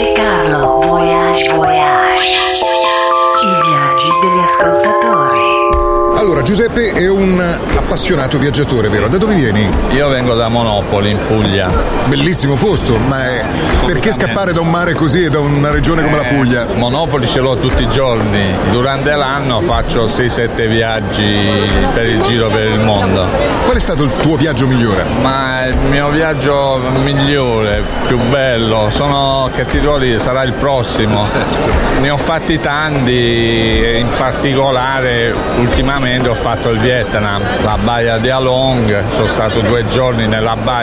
Monte Carlo Voyage Voyage. I viaggi degli ascoltatori. Allora, Giuseppe è un appassionato viaggiatore, vero? Da dove vieni? Io vengo da Monopoli, in Puglia. Bellissimo posto, ma perché scappare da un mare così e da una regione come la Puglia? Monopoli ce l'ho tutti i giorni. Durante l'anno faccio 6-7 viaggi per il giro per il mondo. Qual è stato il tuo viaggio migliore? Ma il mio viaggio migliore, più bello, che ti devo dire, sarà il prossimo. Ne ho fatti tanti e in particolare ultimamente ho fatto il Vietnam, la baia di Halong, sono stato 2 giorni nella baia.